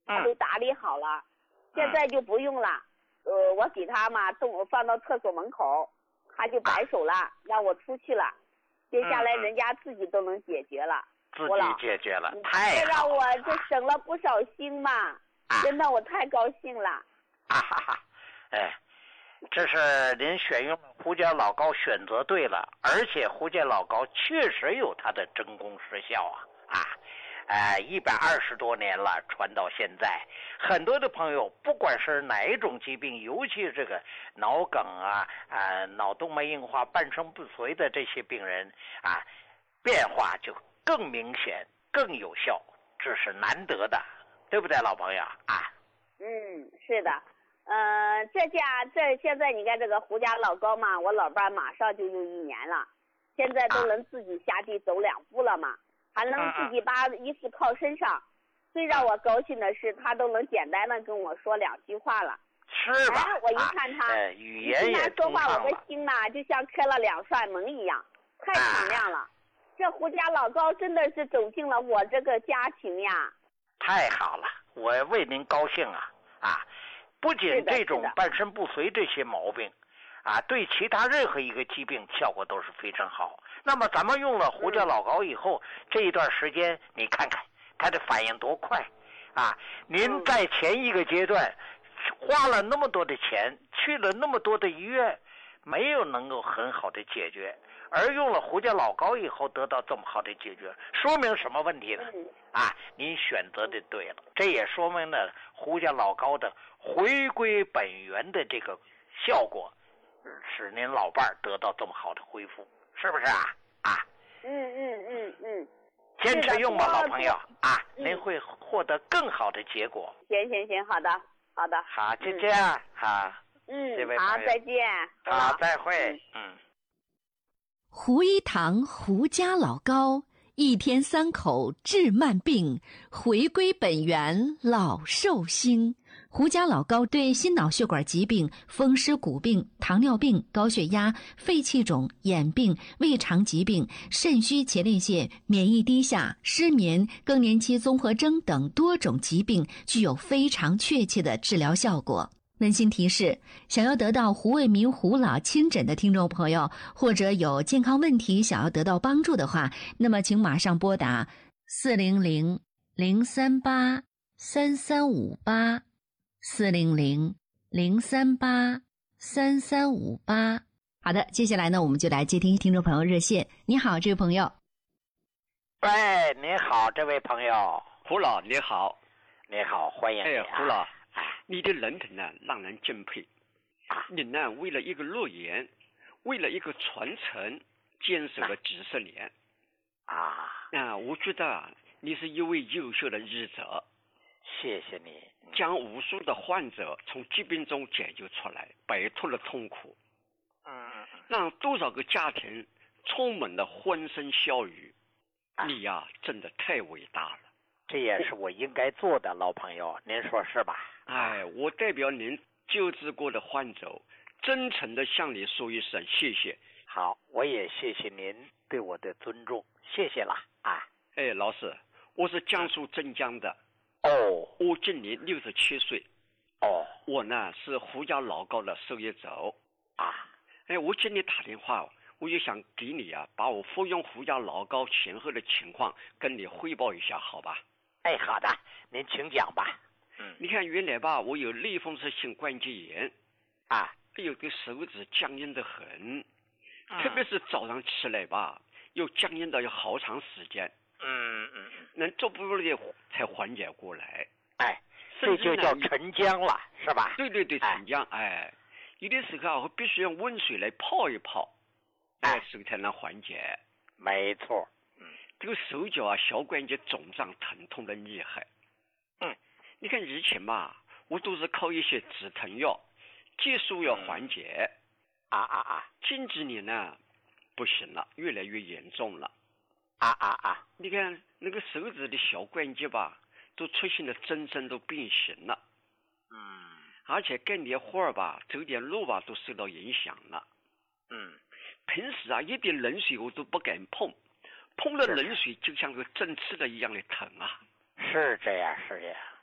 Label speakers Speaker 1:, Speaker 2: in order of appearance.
Speaker 1: 他都打理好了，现在就不用了。我给他嘛放到厕所门口，他就摆手了，让我出去了。接下来人家自己都能解决了，
Speaker 2: 自己解决了，太好了。
Speaker 1: 这让我这省了不少心嘛，真的我太高兴了。
Speaker 2: 这是您选用胡家老膏选择对了，而且胡家老膏确实有它的真功实效120多年了，传到现在，很多的朋友不管是哪一种疾病，尤其是这个脑梗脑动脉硬化、半身不遂的这些病人变化就更明显、更有效，这是难得的，对不对，老朋友
Speaker 1: 是的。这现在你看这个胡家老膏嘛，我老伴马上就用1年了，现在都能自己下地走2步了嘛，还能自己把衣服靠身上。最让我高兴的是，他都能简单的跟我说2句话了。
Speaker 2: 是吧？
Speaker 1: 我一看他，
Speaker 2: 语言也
Speaker 1: 听他说话，我的心呐就像开了2扇门一样，太敞亮了。这胡家老膏真的是走进了我这个家庭呀。
Speaker 2: 太好了，我为您高兴不仅这种半身不遂这些毛病对其他任何一个疾病效果都是非常好。那么咱们用了胡家老膏以后，这一段时间你看看它的反应多快您在前一个阶段花了那么多的钱，去了那么多的医院，没有能够很好的解决，而用了胡家老膏以后得到这么好的解决，说明什么问题呢？您选择的对了，这也说明了胡家老膏的回归本源的这个效果，使您老伴儿得到这么好的恢复，是不是坚持用吧，老朋友您会获得更好的结果。
Speaker 1: 行，好的。
Speaker 2: 好，就这样这位
Speaker 1: 好，再见。
Speaker 2: 好，再会。
Speaker 3: 胡一堂胡家老膏，1天3口治慢病，回归本源老寿星。胡家老膏对心脑血管疾病、风湿骨病、糖尿病、高血压、肺气肿、眼病、胃肠疾病、肾虚前列腺、免疫低下、失眠、更年期综合征等多种疾病具有非常确切的治疗效果。温馨提示：想要得到胡卫民胡老亲诊的听众朋友，或者有健康问题想要得到帮助的话，那么请马上拨打400-038-3358 400-038-3358。好的，接下来呢，我们就来接听听众朋友热线。你好，这位朋友。
Speaker 2: 喂，你好，这位朋友。
Speaker 4: 胡老，你好。
Speaker 2: 你好，欢迎你
Speaker 4: 胡老。你的人品呢，让人敬佩你呢，为了一个诺言，为了一个传承，坚守了几十年我觉得你是一位优秀的医者。
Speaker 2: 谢谢你，
Speaker 4: 将无数的患者从疾病中解救出来，摆脱了痛苦让多少个家庭充满了欢声笑语你真的太伟大了。
Speaker 2: 这也是我应该做的，老朋友，您说是吧？
Speaker 4: 我代表您救治过的患者，真诚地向你说一声谢谢。
Speaker 2: 好，我也谢谢您对我的尊重，谢谢了
Speaker 4: 老师，我是江苏镇江的。我今年67岁。我呢是胡家老膏的受益者我今天打电话，我就想给你把我服用胡家老膏前后的情况跟你汇报一下，好吧？
Speaker 2: 好的，您请讲吧。
Speaker 4: 你看原来我有类风湿性关节炎有个手指僵硬得很特别是早上起来又僵硬到有好长时间能逐步的才缓解过来
Speaker 2: 这就叫沉僵了，是吧？
Speaker 4: 对，沉僵有的时候必须用温水来泡一泡手才能缓解。
Speaker 2: 没错
Speaker 4: 这个手脚小关节肿胀疼痛的厉害你看以前我都是靠一些止疼药激素药缓解近几年呢不行了，越来越严重了你看那个手指的小关节都出现了增生，都变形了而且干点活走点路都受到影响了平时一点冷水我都不敢碰了冷水就像个针刺的一样的疼
Speaker 2: 是这样